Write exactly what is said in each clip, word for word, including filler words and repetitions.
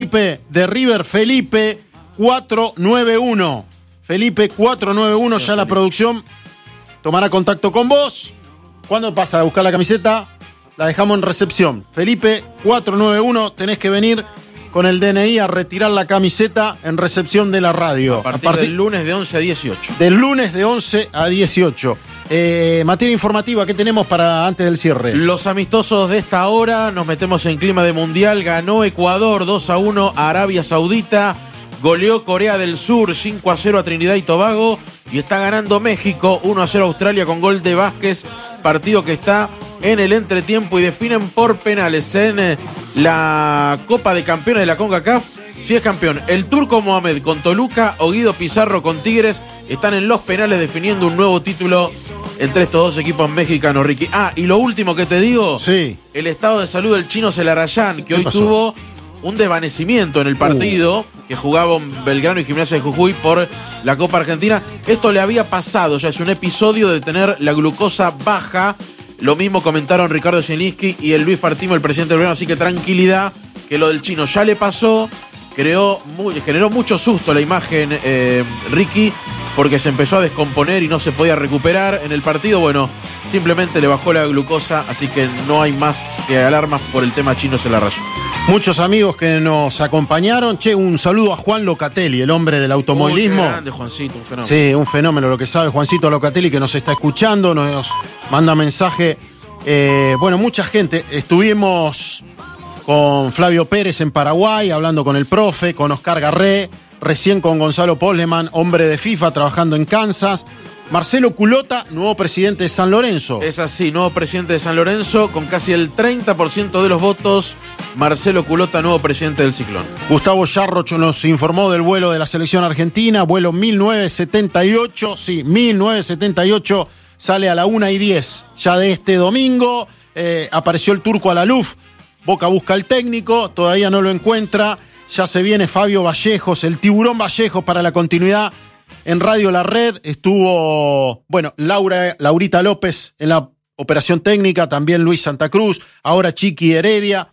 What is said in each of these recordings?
Felipe de River, Felipe cuatro nueve uno. Felipe cuatro nueve uno, ya la producción tomará contacto con vos. ¿Cuándo pasa a buscar la camiseta? La dejamos en recepción. Felipe cuatro nueve uno, tenés que venir con el D N I a retirar la camiseta en recepción de la radio. A partir, a partir del lunes de once a dieciocho. Del lunes de once a dieciocho. Eh, materia informativa, ¿qué tenemos para antes del cierre? Los amistosos de esta hora, nos metemos en clima de mundial. Ganó Ecuador dos a uno a Arabia Saudita. Goleó Corea del Sur cinco a cero a Trinidad y Tobago. Y está ganando México uno a cero a Australia con gol de Vázquez. Partido que está en el entretiempo y definen por penales en la Copa de Campeones de la CONCACAF. Si es campeón el Turco Mohamed con Toluca o Guido Pizarro con Tigres, están en los penales definiendo un nuevo título entre estos dos equipos mexicanos, Ricky. Ah, y lo último que te digo, sí. El estado de salud del Chino Celarayán, que hoy pasó? tuvo un desvanecimiento en el partido uh. que jugaba Belgrano y Gimnasia de Jujuy por la Copa Argentina. Esto le había pasado, ya es un episodio de tener la glucosa baja. Lo mismo comentaron Ricardo Zielinski y el Luis Fartimo, el presidente del Belgrano, así que tranquilidad, que lo del Chino ya le pasó. Creó, muy, generó mucho susto la imagen, eh, Ricky, porque se empezó a descomponer y no se podía recuperar en el partido. Bueno, simplemente le bajó la glucosa, así que no hay más que alarmas por el tema Chino Celarayán. Muchos amigos que nos acompañaron. Che, un saludo a Juan Locatelli, el hombre del automovilismo. Uy, qué grande, Juancito, un fenómeno. Sí, un fenómeno lo que sabe Juancito Locatelli, que nos está escuchando, nos manda mensaje. Eh, bueno, mucha gente. Estuvimos con Flavio Pérez en Paraguay, hablando con el profe, con Oscar Garré, recién con Gonzalo Poleman, hombre de FIFA, trabajando en Kansas. Marcelo Culota, nuevo presidente de San Lorenzo. Es así, nuevo presidente de San Lorenzo, con casi el treinta por ciento de los votos. Marcelo Culota, nuevo presidente del Ciclón. Gustavo Yarroch nos informó del vuelo de la selección argentina, vuelo mil novecientos setenta y ocho, sí, mil novecientos setenta y ocho, sale a la una y diez ya de este domingo. Eh, apareció el turco Alaluf, Boca busca al técnico, todavía no lo encuentra. Ya se viene Fabio Vallejos, el tiburón Vallejos para la continuidad. En Radio La Red estuvo, bueno, Laura, Laurita López en la operación técnica, también Luis Santa Cruz, ahora Chiqui Heredia,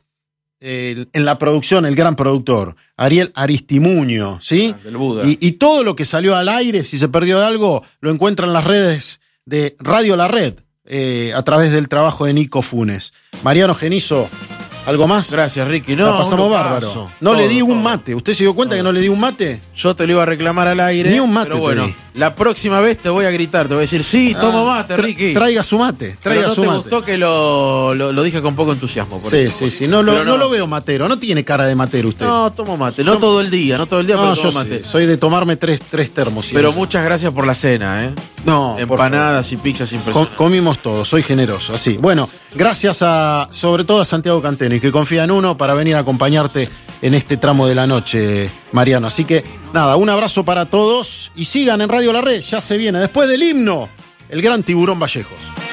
eh, en la producción, el gran productor, Ariel Aristimuño, ¿sí? Ah, del Buda. Y, y todo lo que salió al aire, si se perdió de algo, lo encuentran en las redes de Radio La Red, eh, a través del trabajo de Nico Funes. Mariano Genizo, ¿algo más? Gracias, Ricky. No, la pasamos bárbaro. Paso. No todo, le di un todo. mate. ¿Usted se dio cuenta todo. que no le di un mate? Yo te lo iba a reclamar al aire. Ni un mate. Pero bueno, te di. la próxima vez te voy a gritar, te voy a decir, sí, Ah, tomo mate, tra Ricky. Traiga su mate. Traiga pero no su te mate. gustó que lo, lo, lo dije con poco entusiasmo. Por sí, eso. sí, sí. No lo, no. no lo veo matero. No tiene cara de matero usted. No, tomo mate. No yo, todo el día, no todo el día, no, pero yo tomo mate. sí. Soy de tomarme tres, tres termos. Pero eso. muchas gracias por la cena, ¿eh? No, empanadas y pizzas Com impresionantes. comimos todo, soy generoso, así. Bueno, gracias a, sobre todo a Santiago Canteni, que confía en uno para venir a acompañarte en este tramo de la noche, Mariano. Así que, nada, un abrazo para todos y sigan en Radio La Red, ya se viene. Después del himno, el gran Tiburón Vallejos.